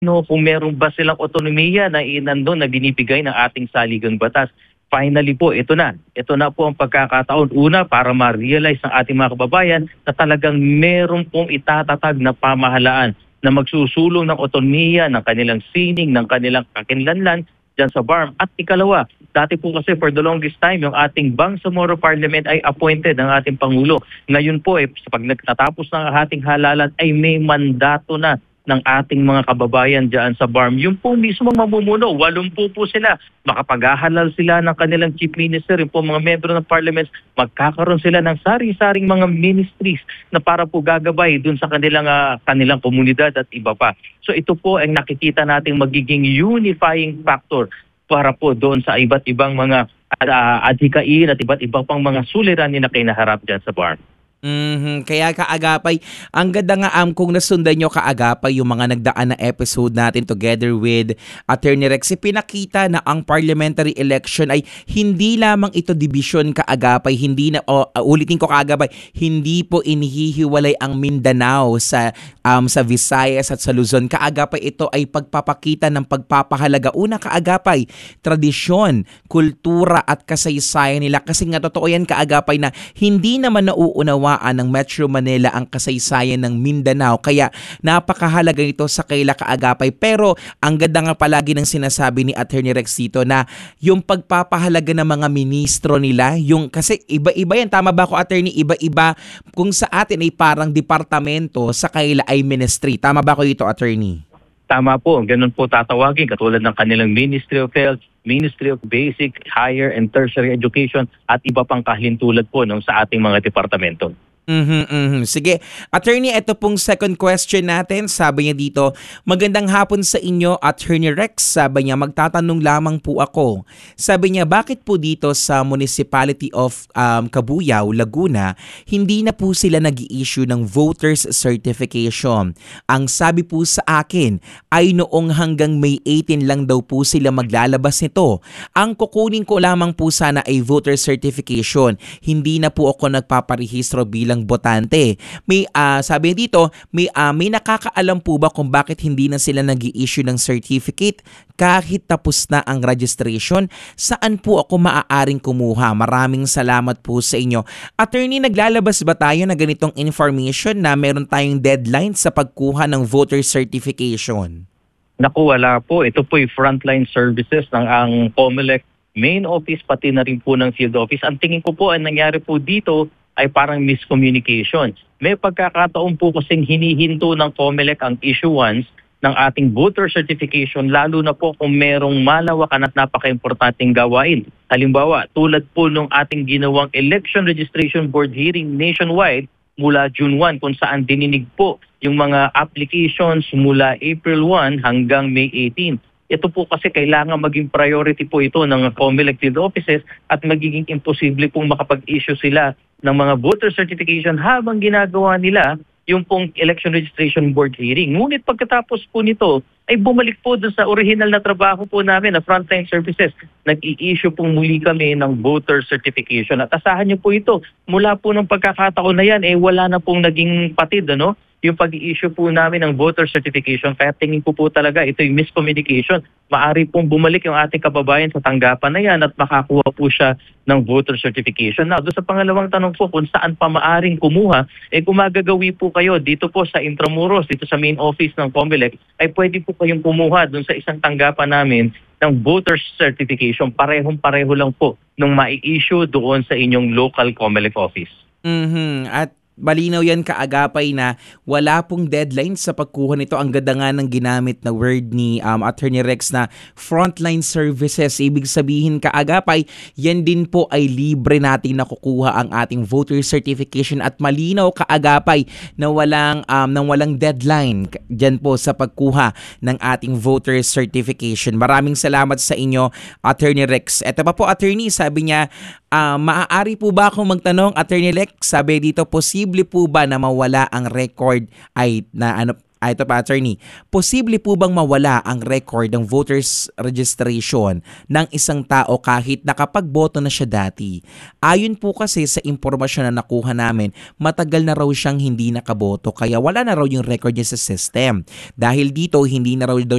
no, kung meron ba silang otonomiya na nandun na binibigay ng ating saligang batas. Finally po, ito na. Ito na po ang pagkakataon. Una, para ma-realize ng ating mga kababayan na talagang meron pong itatatag na pamahalaan na magsusulong ng otonomiya, ng kanilang sining, ng kanilang kakinlanlan dyan sa BARM. At ikalawa, dati po kasi for the longest time, yung ating Bangsamoro Parliament ay appointed ng ating Pangulo. Ngayon po, pag nagtatapos ng ating halalan, ay may mandato na ng ating mga kababayan dyan sa BARM. Yung po mismo mamumuno, 80 po sila. Makapaghahalal sila ng kanilang chief minister, yung po mga membro ng parliament, magkakaroon sila ng sari-saring mga ministries na para po gagabay dun sa kanilang komunidad at iba pa. So ito po ang nakikita nating magiging unifying factor para po doon sa iba't ibang mga adhikain at iba't ibang pang mga suliranin na kinaharap dyan sa BARM. Kaya kaagapay, ang ganda nga kung nasundan nyo kaagapay yung mga nagdaan na episode natin together with Attorney Rex, pinakita na ang parliamentary election ay hindi lamang ito division kaagapay, hindi na, ulitin ko kaagapay, hindi po inihihiwalay ang Mindanao sa Visayas at sa Luzon. Kaagapay, ito ay pagpapakita ng pagpapahalaga. Una kaagapay, tradisyon, kultura at kasaysayan nila. Kasi nga totoo yan kaagapay na hindi naman nauunawaan ng Metro Manila ang kasaysayan ng Mindanao. Kaya napakahalaga ito sa kaila kaagapay. Pero ang ganda nga palagi ng sinasabi ni Attorney Rex dito na yung pagpapahalaga ng mga ministro nila, yung kasi iba-iba yan. Tama ba ako, Attorney? Iba-iba. Kung sa atin ay parang departamento, sa kaila ay ministry. Tama ba ako dito, Attorney? Tama po, ganun po tatawagin katulad ng kanilang Ministry of Health, Ministry of Basic, Higher and Tertiary Education at iba pang kahintulad po sa ating mga departamento. Sige. Attorney, ito pong second question natin. Sabi niya dito, magandang hapon sa inyo, Attorney Rex. Sabi niya, magtatanong lamang po ako. Sabi niya, bakit po dito sa Municipality of Cabuyao, Laguna, hindi na po sila nag-i-issue ng voters certification? Ang sabi po sa akin ay noong hanggang May 18 lang daw po sila maglalabas nito. Ang kukunin ko lamang po sana ay voter certification. Hindi na po ako nagpaparehistro bilang botante. May sabi dito, may nakakaalam po ba kung bakit hindi na sila nag-i-issue ng certificate kahit tapos na ang registration? Saan po ako maaaring kumuha? Maraming salamat po sa inyo. Attorney, naglalabas ba tayo na ganitong information na meron tayong deadline sa pagkuha ng voter certification? Naku, wala po. Ito po yung frontline services ng ang COMELEC main office pati na rin po ng field office. Ang tingin ko po ang nangyari po dito ay parang miscommunication. May pagkakataon po kasing hinihinto ng COMELEC ang issuance ng ating voter certification lalo na po kung merong malawakan at napaka-importanting gawain. Halimbawa, tulad po nung ating ginawang Election Registration Board hearing nationwide mula June 1 kung saan dininig po yung mga applications mula April 1 hanggang May 18. Ito po kasi kailangan maging priority po ito ng COMELEC field offices at magiging imposible pong makapag-issue sila ng mga voter certification habang ginagawa nila yung pong Election Registration Board hearing. Ngunit pagkatapos po nito ay bumalik po doon sa original na trabaho po namin na frontline services. Nag-i-issue po muli kami ng voter certification at asahan niyo po ito. Mula po ng pagkakataon na yan, wala na pong naging patid, yung pag-i-issue po namin ng voter certification. Kaya tingin ko po talaga ito yung miscommunication. Maari pong bumalik yung ating kababayan sa tanggapan na yan at makakuha po siya ng voter certification. Now, doon sa pangalawang tanong po kung saan pa maaring kumuha, kung magagawi po kayo dito po sa Intramuros, dito sa main office ng COMELEC, ay pwede po kayong kumuha doon sa isang tanggapan namin ng voter certification. Parehong-pareho lang po nung mai-issue doon sa inyong local COMELEC office. At malinaw yan kaagapay na wala pong deadline sa pagkuha nito. Ang ganda nga ng ginamit na word ni Attorney Rex na frontline services. Ibig sabihin kaagapay, yan din po ay libre natin na kukuha ang ating voter certification at malinaw kaagapay na walang deadline dyan po sa pagkuha ng ating voter certification. Maraming salamat sa inyo, Attorney Rex. Ito pa po, Attorney, sabi niya, maaari po ba akong magtanong, Attorney Rex? Sabi dito, posible po ba na mawala ang record ay na Ito pa, attorney. Posible po bang mawala ang record ng voters registration ng isang tao kahit nakapagboto na siya dati? Ayon po kasi sa impormasyon na nakuha namin, matagal na raw siyang hindi nakaboto kaya wala na raw yung record niya sa system. Dahil dito, hindi na raw daw